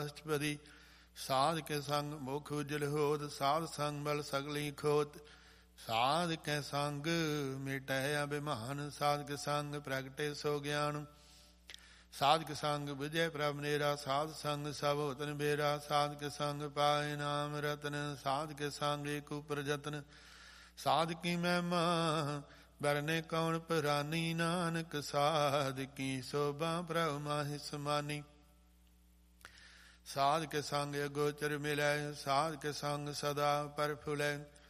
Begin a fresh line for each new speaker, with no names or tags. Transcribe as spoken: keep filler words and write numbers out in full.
ਅਸ਼ਟਪਦੀ। ਸਾਧ ਕੇ ਸੰਗ ਮੁਖ ਉਜਲ ਹੋਤ, ਸਾਧ ਸੰਗ ਬਲ ਸਗਲੀ ਖੋਤ। ਸਾਧ ਕੈ ਸੰਗ ਮਿਟੈ ਅਭਿਮਾਨ, ਸਾਧ ਕੇ ਸੰਗ ਪ੍ਰਗਟੇ ਸੋ ਗਿਆਨ। ਸਾਧ ਕੇ ਸੰਗ ਵਿਜੈ ਪ੍ਰਭ ਨੇਰਾ, ਸਾਧ ਸੰਗ ਸਭ ਹੋਤਨ ਬੇਰਾ। ਸਾਧ ਕੇ ਸੰਗ ਪਾਏ ਨਾਮ ਰਤਨ, ਸਾਧ ਕੇ ਸੰਗ ਏਕ ਉਪਰ ਜਤਨ। ਸਾਧ ਕੀ ਮਹਿਮਾ ਬਰਨੇ ਕੌਣ ਪਰਾਨੀ, ਨਾਨਕ ਸਾਧ ਕੀ ਸੋਭਾ ਪ੍ਰਭ ਮਾਹਿ ਸਮਾਨੀ। ਸਾਧ ਕੇ ਸੰਗ ਅਗੋਚਰ ਮਿਲੈ, ਸਾਧ ਕੇ ਸੰਗ ਸਦਾ ਪਰ ਫੁਲੈ।